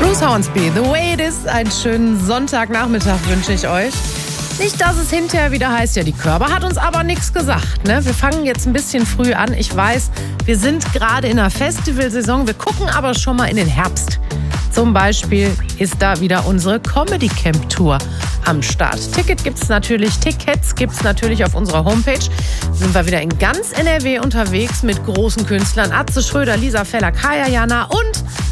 Bruce Hornsby, The Way It Is. Einen schönen Sonntagnachmittag wünsche ich euch. Nicht, dass es hinterher wieder heißt, ja, die Körper hat uns aber nichts gesagt. Ne? Wir fangen jetzt ein bisschen früh an. Ich weiß, wir sind gerade in der Festivalsaison. Wir gucken aber schon mal in den Herbst. Zum Beispiel ist da wieder unsere Comedy Camp Tour am Start. Tickets gibt's natürlich auf unserer Homepage. Sind wir wieder in ganz NRW unterwegs mit großen Künstlern. Atze Schröder, Lisa Feller, Kaya Jana und